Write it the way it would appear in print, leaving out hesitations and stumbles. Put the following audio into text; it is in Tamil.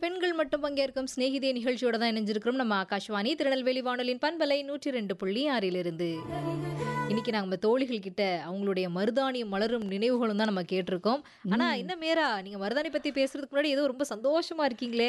பெண்கள் மட்டும் பங்கேற்கும் சிநேகிதே நிகழ்ச்சியோட தான் இணைஞ்சிருக்கிறோம் நம்ம ஆகாஷ்வாணி திருநெல்வேலி வானொலியின் பண்பலை 102.6 இன்னைக்கு நம்ம தோழிகள் கிட்ட அவங்களுடைய மருதாணியும் மலரும் நினைவுகளும் தான் நம்ம கேட்டிருக்கோம். ஆனா என்ன மேரா, நீங்க மருதாணி பத்தி பேசுறதுக்கு முன்னாடி ஏதோ ரொம்ப சந்தோஷமா இருக்கீங்களே?